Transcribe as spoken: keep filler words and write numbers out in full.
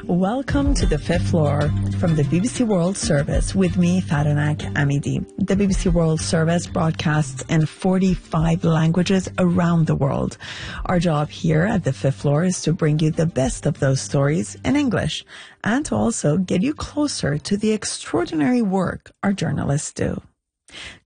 Welcome to the fifth floor from the B B C World Service with me, Fadanak Amidi. The B B C World Service broadcasts in forty-five languages around the world. Our job here at the fifth floor is to bring you the best of those stories in English and to also get you closer to the extraordinary work our journalists do.